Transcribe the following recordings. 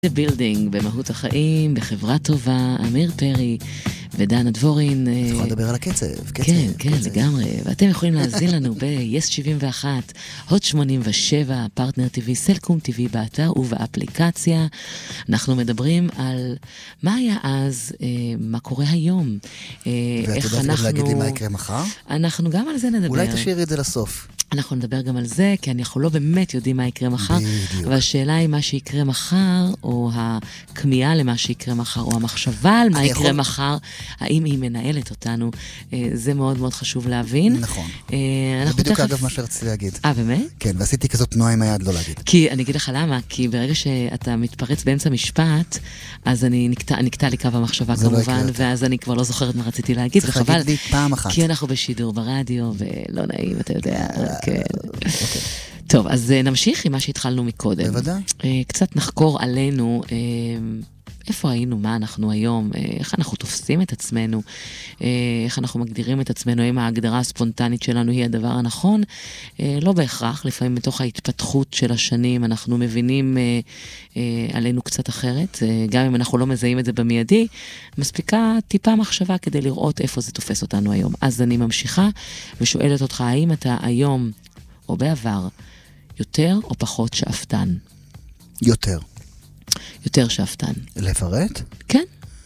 The Building במהות החיים, בחברה טובה, אמיר פרי ודנה דבורין. יכול לדבר על הקצב. כן, כן, לגמרי. ואתם יכולים להזין לנו ב-yes 71, hot 87, פרטנר TV, סלקום TV, באתר ובאפליקציה. אנחנו מדברים על מה היה אז, מה קורה היום. ואת יודעת גם להגיד לי מה יקרה מחר? אנחנו גם על זה נדבר. אולי תשאירי את זה לסוף. אנחנו נדבר גם על זה, כי אנחנו לא באמת יודעים מה יקרה מחר. בדיוק. אבל השאלה היא מה שיקרה מחר, או הכמיהה למה שיקרה מחר, או המחשבה על מה יקרה מחר, האם היא מנהלת אותנו, זה מאוד מאוד חשוב להבין. נכון. זה בדיוק אגב מה שרציתי להגיד. באמת? כן, ועשיתי כזאת תנועה עם היד לא להגיד. כי אני אגיד לך למה, כי ברגע שאתה מתפרץ באמצע משפט, אז אני נקטע לי קו המחשבה כמובן, ואז אני כבר לא זוכרת מה רציתי להגיד. צריך להגיד לי פעם אחת. כי אנחנו בשידור ברדיו, ולא נעים, אתה יודע. כן. טוב, אז נמשיך עם מה שהתחלנו מקודם. בוודאי. קצת נחקור עלינו, איפה היינו, מה אנחנו היום, איך אנחנו תופסים את עצמנו, איך אנחנו מגדירים את עצמנו, האם ההגדרה הספונטנית שלנו היא הדבר הנכון, לא בהכרח, לפעמים בתוך ההתפתחות של השנים אנחנו מבינים עלינו קצת אחרת, גם אם אנחנו לא מזהים את זה במיידי, מספיקה טיפה מחשבה כדי לראות איפה זה תופס אותנו היום. אז אני ממשיכה ושואלת אותך, האם אתה היום או בעבר יותר או פחות שאפתן? יותר. יותר שאפתן. לפרט? כן.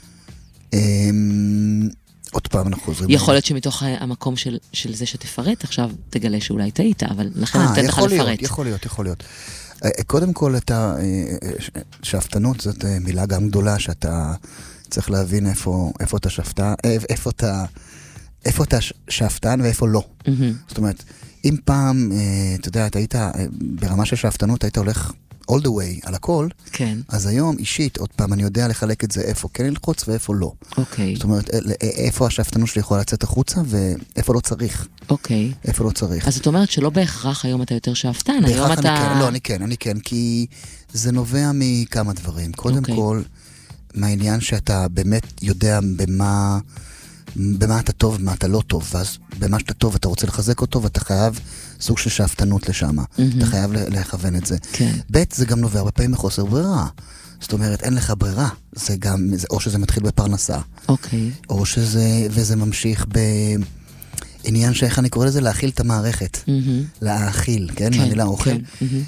עוד פעם אנחנו חוזרים. יכול להיות שמתוך המקום של זה שתפרט, עכשיו תגלה שאולי טעית, אבל לכן נתן לך לפרט. יכול להיות. קודם כל, שאפתנות זאת מילה גם גדולה, שאתה צריך להבין איפה אתה שאפתן, איפה אתה שאפתן ואיפה לא. זאת אומרת, אם פעם, אתה יודע, אתה היית, ברמה של שאפתנות, היית הולך all the way, על הכל, כן. אז היום, אישית, עוד פעם, אני יודע לחלק את זה איפה כן ללחוץ ואיפה לא. אוקיי. זאת אומרת, איפה השאפתנות שלי יכולה לצאת החוצה, ואיפה לא צריך. אוקיי. איפה לא צריך. אז זאת אומרת שלא בהכרח היום אתה יותר שאפתן, היום אתה... אני כן, כי זה נובע מכמה דברים. קודם כל, מהעניין שאתה באמת יודע במה אתה טוב, במה אתה לא טוב, ואז במה שאתה טוב אתה רוצה לחזק אותו, ואתה חייב סוג של שאפתנות לשם. אתה חייב לכוון את זה. כן. ב' זה גם נובע הרבה פעמים מחוסר ברירה. זאת אומרת, אין לך ברירה. זה גם, או שזה מתחיל בפרנסה. אוקיי. או שזה, וזה ממשיך בעניין שאיך אני קורא לזה, להאכיל את המערכת. להאכיל, כן? מהמילה אוכל.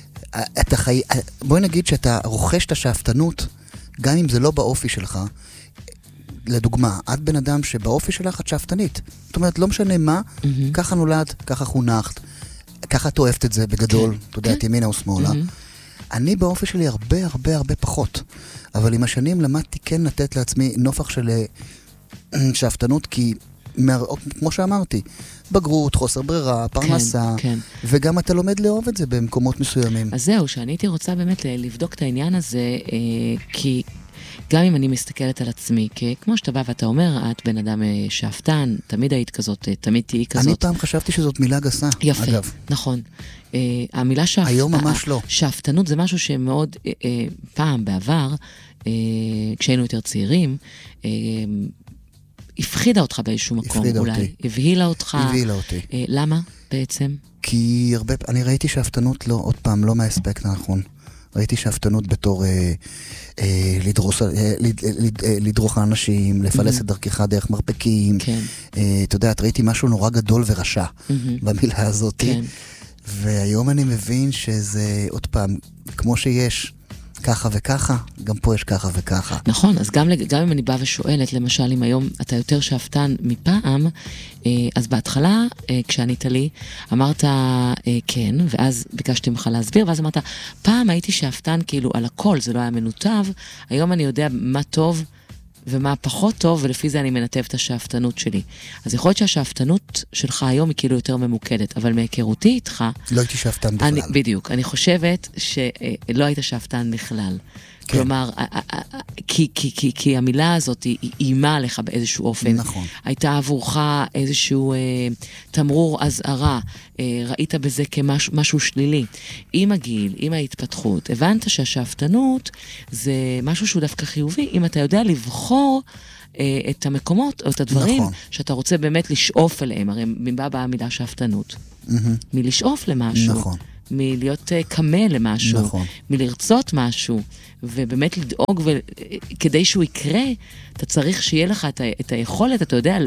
בואי נגיד שאתה רוכש את השאפתנות, גם אם זה לא באופי שלך, לדוגמה, את בן אדם שבאופי שלך את שאפתנית. זאת אומרת, לא משנה מה, ככה נולד, ככה חונכת, ככה את אוהבת את זה בגדול, אתה יודעת, ימינה או שמאלה. אני באופי שלי הרבה פחות. אבל עם השנים למדתי כן לתת לעצמי נופח של שאפתנות, כי כמו שאמרתי, בגרות, חוסר ברירה, פרנסה, וגם אתה לומד לאהוב את זה במקומות מסוימים. אז זהו, שאני הייתי רוצה באמת לבדוק את העניין הזה, כי גם אם אני מסתכלת על עצמי, כמו שאתה בא ואתה אומר, את בן אדם שאפתן, תמיד היית כזאת, תמיד תהיי כזאת. אני פעם חשבתי שזאת מילה גסה. יפה, אגב. נכון. המילה היום ממש לא. שאפתנות זה משהו שמאוד, פעם בעבר, כשהיינו יותר צעירים, הפחידה אותך באיזשהו מקום, אולי. הבהילה אותך. הבהילה אותי. למה בעצם? כי אני ראיתי שאפתנות לא, עוד פעם, לא מהאספקט הנכון. ראיתי שאפתנות בתור לדרוך לאנשים, לפלס את דרכך דרך מרפקים. כן. אתה יודע, ראיתי משהו נורא גדול ורשע במילה הזאת. כן. והיום אני מבין שזה, עוד פעם, כמו שיש ככה וככה, גם פה יש ככה וככה. נכון, אז גם אם אני באה ושואלת, למשל, אם היום אתה יותר שאפתן מפעם, אז בהתחלה, כשענית לי, אמרת כן, ואז ביקשתי ממך להסביר, ואז אמרת, פעם הייתי שאפתן כאילו על הכל, זה לא היה מנותב, היום אני יודע מה טוב ומה פחות טוב, ולפי זה אני מנתב את השאפתנות שלי. אז יכול להיות שהשאפתנות שלך היום היא כאילו יותר ממוקדת, אבל מהיכרותי איתך... לא הייתי שאפתן בכלל. בדיוק, אני חושבת שלא היית שאפתן בכלל. כן. כלומר, כי המילה הזאת היא אימה עליך באיזשהו אופן. נכון. הייתה עבורך איזשהו תמרור אזהרה, ראית בזה כמשהו שלילי. עם הגיל, עם ההתפתחות, הבנת שהשאפתנות זה משהו שהוא דווקא חיובי, אם אתה יודע לבחור את המקומות או את הדברים נכון. שאתה רוצה באמת לשאוף אליהם, הרי מבא באה המילה שאפתנות. מלשאוף למשהו. נכון. מלהיות קמה למשהו, נכון. מלרצות משהו, ובאמת לדאוג, וכדי שהוא יקרה, אתה צריך שיהיה לך את היכולת, אתה יודע,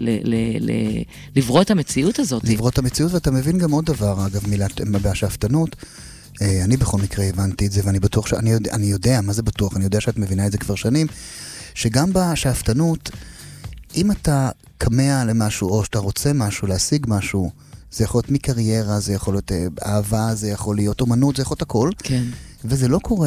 לברוא את המציאות הזאת. לברוא את המציאות, ואתה מבין גם עוד דבר, אגב, בהשאפתנות, אני בכל מקרה הבנתי את זה, ואני בטוח אני יודע, מה זה בטוח? אני יודע שאת מבינה את זה כבר שנים, שגם בהשאפתנות, אם אתה קמה למשהו, או שאתה רוצה משהו, להשיג משהו, זה יכול להיות מקריירה, זה יכול להיות אהבה, זה יכול להיות אומנות, זה יכול להיות הכל. כן. וזה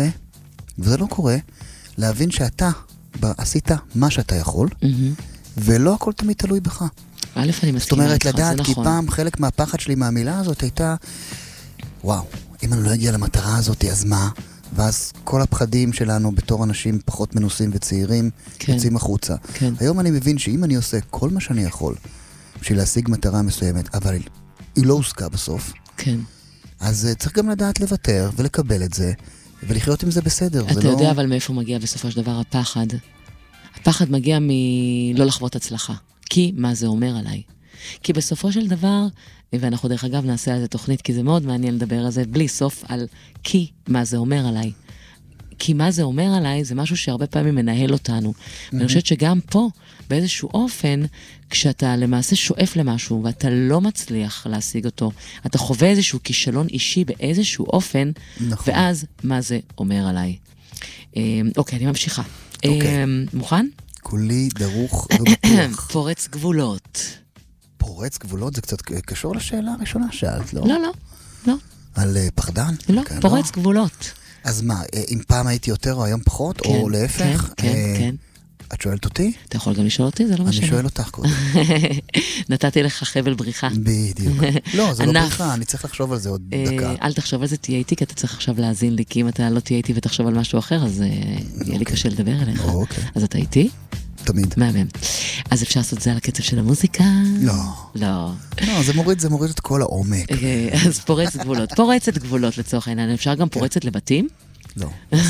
לא קורה, להבין שאתה עשית מה שאתה יכול, ולא הכל תמיד תלוי בך. א', אני מסכימה איתך, זה נכון. זאת אומרת, לדעת, כי פעם חלק מהפחד שלי מהמילה הזאת הייתה, וואו, אם אני לא אגיע למטרה הזאת, אז מה? ואז כל הפחדים שלנו בתור אנשים פחות מנוסים וצעירים, יוצאים החוצה. היום אני מבין שאם אני עושה כל מה שאני יכול, בשביל להשיג מטרה מסוימת, אבל היא לא הושגה בסוף, אז צריך גם לדעת לוותר ולקבל את זה, ולחיות עם זה בסדר. אתה יודע אבל מאיפה מגיע בסופו של דבר הפחד? הפחד מגיע מלא לחוות הצלחה. כי מה זה אומר עליי? כי בסופו של דבר, ואנחנו דרך אגב נעשה על זה תוכנית, כי זה מאוד מעניין לדבר על זה, בלי סוף על כי מה זה אומר עליי. כי מה זה אומר עליי זה משהו שהרבה פעמים מנהל אותנו. ואני חושבת שגם פה, באיזשהו אופן, כשאתה למעשה שואף למשהו, ואתה לא מצליח להשיג אותו, אתה חווה איזשהו כישלון אישי באיזשהו אופן, ואז מה זה אומר עליי. אוקיי, אני ממשיכה. מוכן? כולי דרוך ובטוח. פורץ גבולות. פורץ גבולות? זה קצת קשור לשאלה הראשונה שאלת, לא? לא. על פחדן? לא, פורץ גבולות. אז מה, אם פעם הייתי יותר או היום פחות, או להפך? כן. את שואלת אותי? אתה יכול גם לשאול אותי, זה לא משנה. אני שואל אותך קודם. נתתי לך חבל בריחה. בדיוק. לא, זה לא בריחה, אני צריך לחשוב על זה עוד דקה. אל תחשוב על זה, תהיה איתי, כי אתה צריך עכשיו להאזין לי, כי אם אתה לא תהיה איתי ותחשוב על משהו אחר, אז יהיה לי קשה לדבר אליך. אז אתה איתי? תמיד. מהמם. אז אפשר לעשות זה על הקצב של המוזיקה? לא, זה מוריד את כל העומק. אז פורצת גבולות לצורך העניין. אפשר גם פורצת לבתים? לא.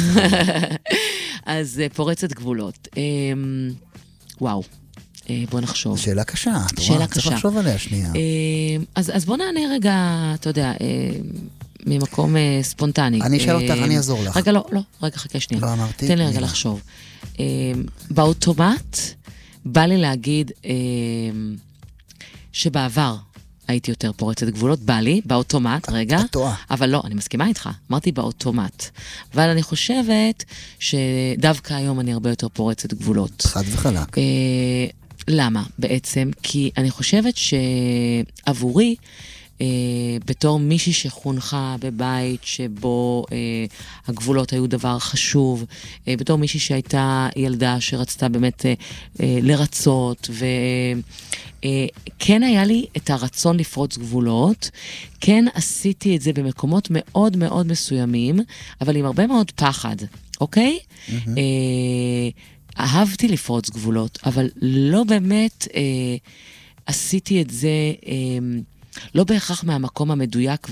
אז פורצת גבולות. וואו. בוא נחשוב. שאלה קשה. צריך לחשוב עליה שנייה. אז בוא נענה רגע, אתה יודע, ממקום ספונטני. אני אשאל אותך, אני אעזור לך. רגע, רגע, חכה שנייה. לא אמרתי. תן לי רגע לחשוב. באוטומט בא לי להגיד שבעבר הייתי יותר פורצת גבולות, בא לי, באוטומט, רגע. את טועה. אבל לא, אני מסכימה איתך, אמרתי באוטומט. אבל אני חושבת שדווקא היום אני הרבה יותר פורצת גבולות. חד וחלק. למה בעצם? כי אני חושבת שעבורי, בתור מישהי שחונכה בבית שבו הגבולות היו דבר חשוב, בתור מישהי שהייתה ילדה שרצתה באמת לרצות, וכן היה לי את הרצון לפרוץ גבולות, כן עשיתי את זה במקומות מאוד מאוד מסוימים, אבל עם הרבה מאוד פחד, אוקיי? אהבתי לפרוץ גבולות, אבל לא באמת עשיתי את זה לא בהכרח מהמקום המדויק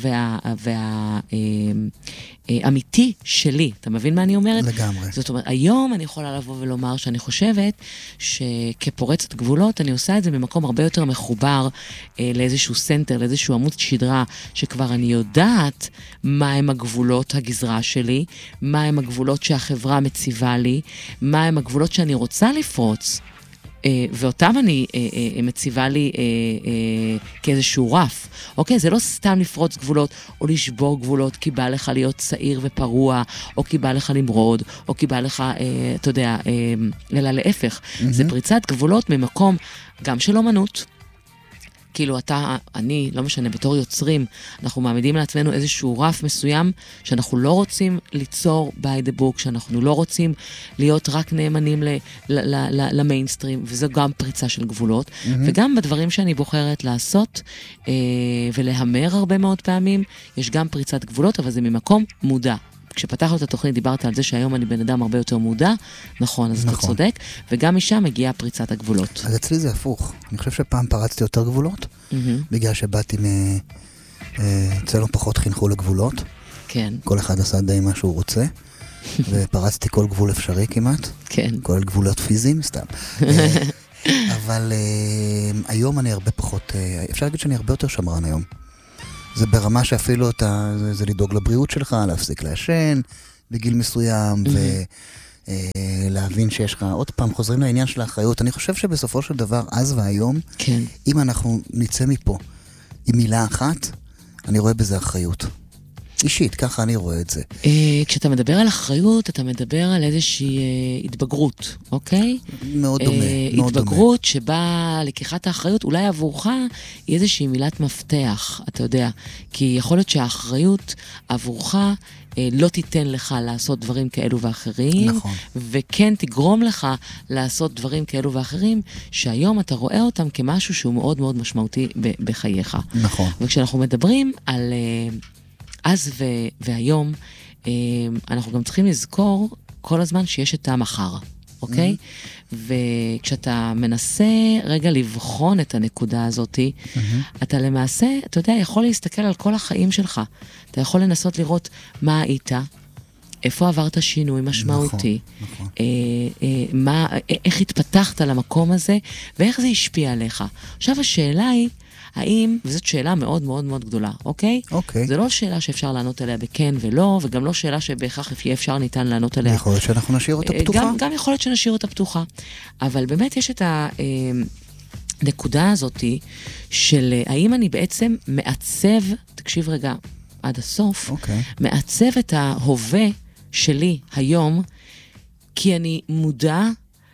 והאמיתי שלי. אתה מבין מה אני אומרת? לגמרי. זאת אומרת, היום אני יכולה לבוא ולומר שאני חושבת שכפורצת גבולות, אני עושה את זה ממקום הרבה יותר מחובר לאיזשהו סנטר, לאיזשהו עמוד שדרה, שכבר אני יודעת מה הם הגבולות הגזרה שלי, מה הם הגבולות שהחברה מציבה לי, מה הם הגבולות שאני רוצה לפרוץ. ואותם אני מציבה לי כאיזשהו רף. אוקיי, זה לא סתם לפרוץ גבולות או לשבור גבולות כי בא לך להיות צעיר ופרוע, או כי בא לך למרוד, או כי בא לך, אתה יודע, אלא להפך. זה פריצת גבולות ממקום גם של אומנות. כאילו אני, לא משנה, בתור יוצרים, אנחנו מעמידים לעצמנו איזשהו רף מסוים, שאנחנו לא רוצים ליצור by the book, שאנחנו לא רוצים להיות רק נאמנים למיינסטרים, וזו גם פריצה של גבולות, וגם בדברים שאני בוחרת לעשות, ולהמר הרבה מאוד פעמים, יש גם פריצת גבולות, אבל זה ממקום מודע. כשפתחנו את התוכנית דיברת על זה שהיום אני בן אדם הרבה יותר מודע, נכון, אז אתה צודק, וגם משם מגיעה פריצת הגבולות. אז אצלי זה הפוך. אני חושב שפעם פרצתי יותר גבולות, בגלל שבאתי אצלנו פחות חינכו לגבולות. כן. כל אחד עשה די מה שהוא רוצה, ופרצתי כל גבול אפשרי כמעט. כן. כל גבולות פיזיים, סתם. אבל היום אני הרבה פחות, אפשר להגיד שאני הרבה יותר שמרן היום. זה ברמה שאפילו זה לדאוג לבריאות שלך, להפסיק לעשן בגיל מסוים, ולהבין שיש לך, עוד פעם, חוזרים לעניין של האחריות. אני חושב שבסופו של דבר, אז והיום, כן. אם אנחנו נצא מפה עם מילה אחת, אני רואה בזה אחריות. אישית, ככה אני רואה את זה. כשאתה מדבר על אחריות, אתה מדבר על איזושהי התבגרות, אוקיי? מאוד דומה, מאוד דומה. התבגרות שבה לקיחת האחריות, אולי עבורך, היא איזושהי מילת מפתח, אתה יודע. כי יכול להיות שהאחריות עבורך לא תיתן לך לעשות דברים כאלו ואחרים, נכון. וכן תגרום לך לעשות דברים כאלו ואחרים, שהיום אתה רואה אותם כמשהו שהוא מאוד מאוד משמעותי בחייך. נכון. וכשאנחנו מדברים על אז והיום, אנחנו גם צריכים לזכור כל הזמן שיש את המחר, אוקיי? וכשאתה מנסה רגע לבחון את הנקודה הזאת, אתה למעשה, אתה יודע, יכול להסתכל על כל החיים שלך. אתה יכול לנסות לראות מה היית, איפה עברת שינוי משמעותי, נכון. איך התפתחת למקום הזה, ואיך זה השפיע עליך. עכשיו השאלה היא, האם, וזאת שאלה מאוד מאוד מאוד גדולה, אוקיי? אוקיי. זו לא שאלה שאפשר לענות עליה בכן ולא, וגם לא שאלה שבהכרח אפשר ניתן לענות עליה. יכול להיות שאנחנו נשאיר אותה פתוחה. גם יכול להיות שנשאיר אותה פתוחה. אבל באמת יש את הנקודה הזאת של האם אני בעצם מעצב, תקשיב רגע עד הסוף, אוקיי. מעצב את ההווה שלי היום, כי אני מודע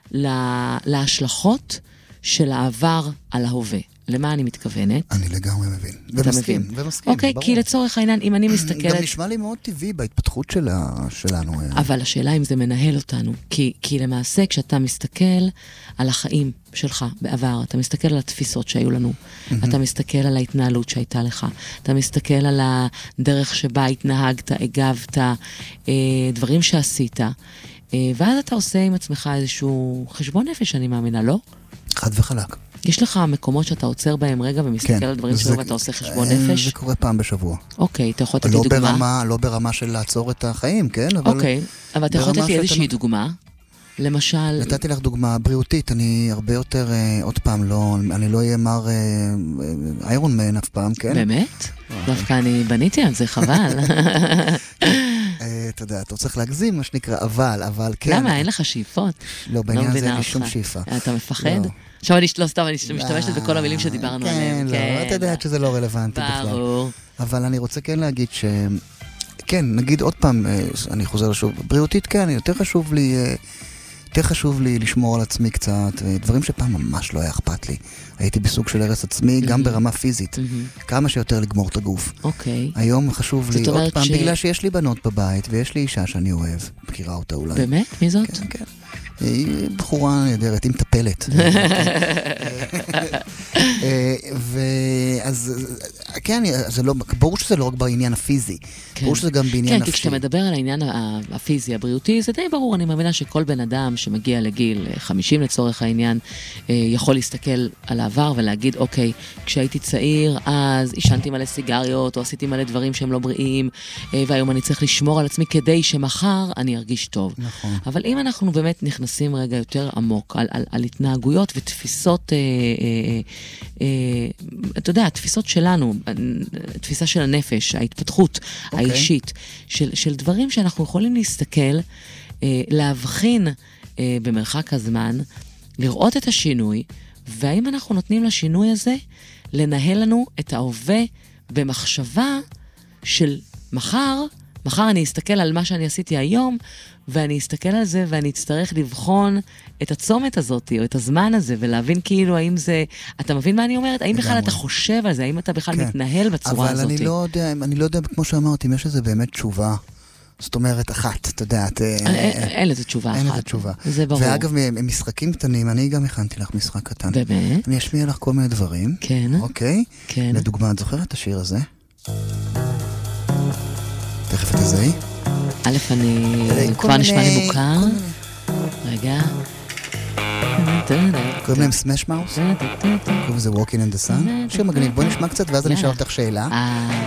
להשלכות של העבר על ההווה. למה אני מתכוונת? אני לגמרי מבין. אתה מבין? ומסכים, אוקיי, כי לצורך העניין, אם אני מסתכלת... גם נשמע לי מאוד טבעי בהתפתחות שלנו. אבל השאלה אם זה מנהל אותנו. כי למעשה, כשאתה מסתכל על החיים שלך בעבר, אתה מסתכל על התפיסות שהיו לנו, אתה מסתכל על ההתנהלות שהייתה לך, אתה מסתכל על הדרך שבה התנהגת, הגבת, דברים שעשית, ואז אתה עושה עם עצמך איזשהו חשבון נפש, אני מאמינה, לא? חד וחלק. יש לך מקומות שאתה עוצר בהם רגע ומסתכל על דברים שלו ואתה עושה חשבון נפש? זה קורה פעם בשבוע. אוקיי, אתה יכול לתת לי דוגמה? לא ברמה של לעצור את החיים, כן? אוקיי, אבל אתה יכול לתת לי איזושהי דוגמה? למשל... נתתי לך דוגמה בריאותית, אני הרבה יותר, עוד פעם, אני לא אהיה מר איירון מן אף פעם, כן? באמת? דווקא אני בניתי על זה, חבל. אתה יודע, אתה צריך להגזים, מה שנקרא, אבל כן. למה? אין לך שאיפות? לא, בעניין הזה אין לי שום שאיפה. אתה מפחד? עכשיו אני לא סתם, אני משתמשת בכל המילים שדיברנו עליהם. כן, לא, אתה יודעת שזה לא רלוונטי בכלל. ברור. אבל אני רוצה כן להגיד כן, נגיד עוד פעם, אני חוזר לשוב, בריאותית כן, יותר חשוב לי לשמור על עצמי קצת, דברים שפעם ממש לא היה אכפת לי. הייתי בסוג של הרס עצמי, גם ברמה פיזית. כמה שיותר לגמור את הגוף. אוקיי. היום חשוב לי, עוד פעם, בגלל שיש לי בנות בבית, ויש לי אישה שאני אוהב, מכירה אותה אולי. באמת? מי זאת? כן, כן. היא בחורה נהדרת, היא מטפלת. ואז, כן, ברור שזה לא רק בעניין הפיזי, ברור שזה גם בעניין נפשי. כן, כי כשאתה מדבר על העניין הפיזי, הבריאותי, זה די ברור, אני מאמינה שכל בן אדם שמגיע לגיל 50 לצורך העניין, יכול להסתכל על העבר ולהגיד, אוקיי, כשהייתי צעיר, אז עישנתי מלא סיגריות, או עשיתי מלא דברים שהם לא בריאים, והיום אני צריך לשמור על עצמי כדי שמחר אני ארגיש טוב. נכון. אבל אם אנחנו באמת נכנסים רגע יותר עמוק על התנהגויות ותפיסות, אתה יודע, התפיסות שלנו, תפיסה של הנפש, ההתפתחות האישית, של דברים שאנחנו יכולים להסתכל, להבחין במרחק הזמן, לראות את השינוי, והאם אנחנו נותנים לשינוי הזה לנהל לנו את ההווה במחשבה של מחר אני אסתכל על מה שאני עשיתי היום, ואני אסתכל על זה ואני אצטרך לבחון את הצומת הזאת, או את הזמן הזה, ולהבין כאילו האם זה... אתה מבין מה אני אומרת? האם בכלל אתה חושב על זה? האם אתה בכלל מתנהל בצורה הזאת? אבל אני לא יודע, כמו שאמרתי, אם יש לזה באמת תשובה, זאת אומרת, אחת, אתה יודעת... אין לזה תשובה אחת. אין לזה תשובה. זה ברור. ואגב, משחקים קטנים, אני גם הכנתי לך משחק קטן. באמת? אני אשמיע לך כל מיני דברים. כן. אוקיי? כן. לדוגמה, את זוכרת את השיר הזה? תכף תזהי. א', אני כבר נשמע לי מוכר. רגע. קוראים להם סמש מאוס? קוראים לזה Walking in the Sun? שיר מגניב, בואי נשמע קצת ואז אני אשאל אותך שאלה.